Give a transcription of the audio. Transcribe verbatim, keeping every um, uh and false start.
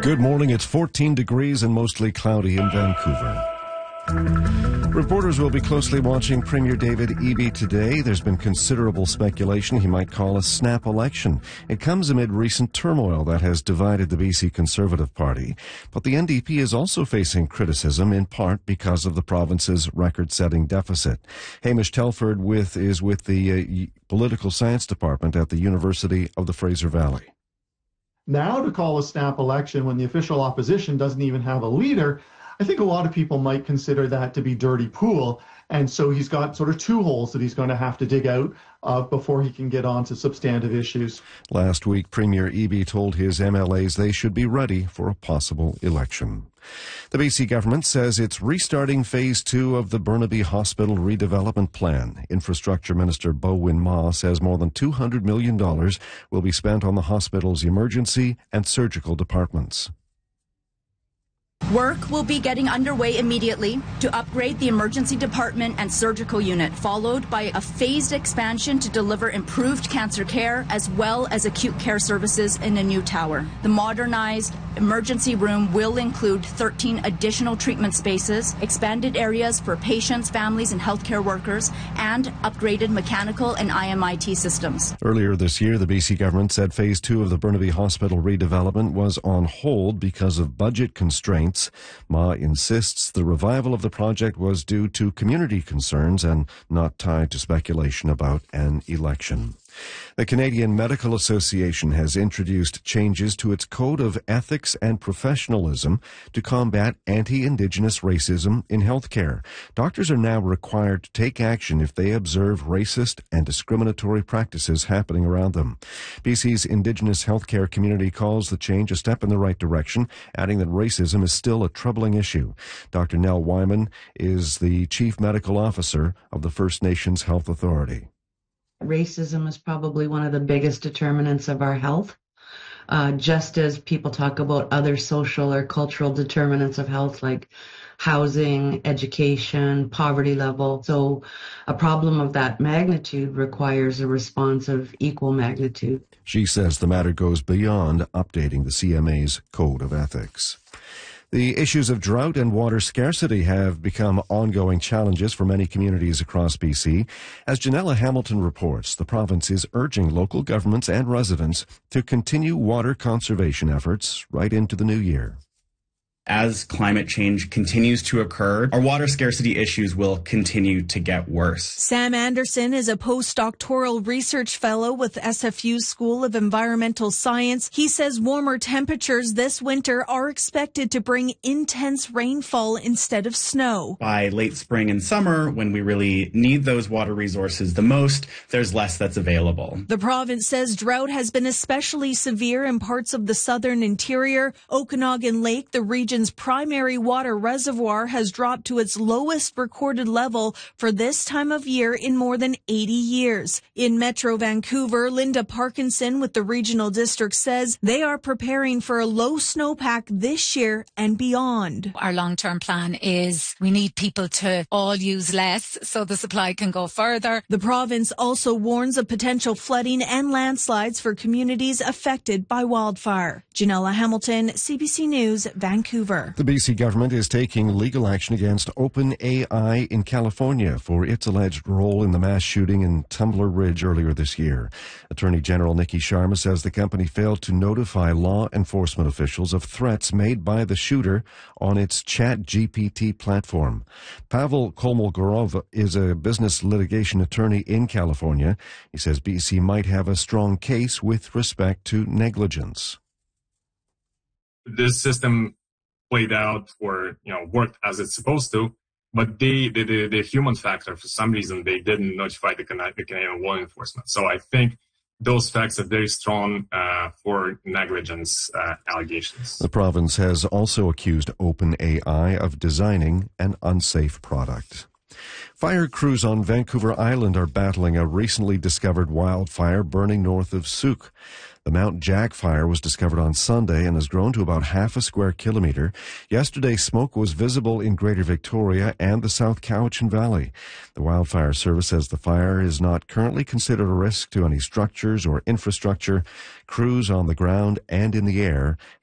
Good morning. It's fourteen degrees and mostly cloudy in Vancouver. Reporters will be closely watching Premier David Eby today. There's been considerable speculation he might call a snap election. It comes amid recent turmoil that has divided the B C Conservative Party. But the N D P is also facing criticism, in part because of the province's record-setting deficit. Hamish Telford with, is with the uh, Political Science Department at the University of the Fraser Valley. Now to call a snap election when the official opposition doesn't even have a leader, I think a lot of people might consider that to be dirty pool. And so he's got sort of two holes that he's going to have to dig out uh, before he can get on to substantive issues. Last week, Premier Eby told his M L As they should be ready for a possible election. The B C government says it's restarting phase two of the Burnaby Hospital redevelopment plan. Infrastructure Minister Beauwin Ma says more than two hundred million dollars will be spent on the hospital's emergency and surgical departments. Work will be getting underway immediately to upgrade the emergency department and surgical unit, followed by a phased expansion to deliver improved cancer care as well as acute care services in a new tower. The modernized emergency room will include thirteen additional treatment spaces, expanded areas for patients, families, and healthcare workers, and upgraded mechanical and I M I T systems. Earlier this year, the B C government said phase two of the Burnaby Hospital redevelopment was on hold because of budget constraints. Ma insists the revival of the project was due to community concerns and not tied to speculation about an election. The Canadian Medical Association has introduced changes to its Code of Ethics and Professionalism to combat anti-Indigenous racism in healthcare. Doctors are now required to take action if they observe racist and discriminatory practices happening around them. B C's Indigenous healthcare community calls the change a step in the right direction, adding that racism is still a troubling issue. Doctor Nell Wyman is the Chief Medical Officer of the First Nations Health Authority. Racism is probably one of the biggest determinants of our health, uh, just as people talk about other social or cultural determinants of health like housing, education, poverty level. So a problem of that magnitude requires a response of equal magnitude. She says the matter goes beyond updating the C M A's Code of Ethics. The issues of drought and water scarcity have become ongoing challenges for many communities across B C. As Janella Hamilton reports, the province is urging local governments and residents to continue water conservation efforts right into the new year. As climate change continues to occur, our water scarcity issues will continue to get worse. Sam Anderson is a postdoctoral research fellow with S F U's School of Environmental Science. He says warmer temperatures this winter are expected to bring intense rainfall instead of snow. By late spring and summer, when we really need those water resources the most, there's less that's available. The province says drought has been especially severe in parts of the southern interior. Okanagan Lake, the region region's primary water reservoir, has dropped to its lowest recorded level for this time of year in more than eighty years. In Metro Vancouver, Linda Parkinson with the regional district says they are preparing for a low snowpack this year and beyond. Our long-term plan is we need people to all use less so the supply can go further. The province also warns of potential flooding and landslides for communities affected by wildfire. Janella Hamilton, C B C News, Vancouver. The B C government is taking legal action against OpenAI in California for its alleged role in the mass shooting in Tumbler Ridge earlier this year. Attorney General Nikki Sharma says the company failed to notify law enforcement officials of threats made by the shooter on its ChatGPT platform. Pavel Kolmogorov is a business litigation attorney in California. He says B C might have a strong case with respect to negligence. This system played out or, you know, worked as it's supposed to, but they, the, the, the human factor, for some reason, they didn't notify the Canadian law enforcement. So I think those facts are very strong uh, for negligence uh, allegations. The province has also accused OpenAI of designing an unsafe product. Fire crews on Vancouver Island are battling a recently discovered wildfire burning north of Souk. The Mount Jack fire was discovered on Sunday and has grown to about half a square kilometre. Yesterday, smoke was visible in Greater Victoria and the South Cowichan Valley. The Wildfire Service says the fire is not currently considered a risk to any structures or infrastructure. Crews on the ground and in the air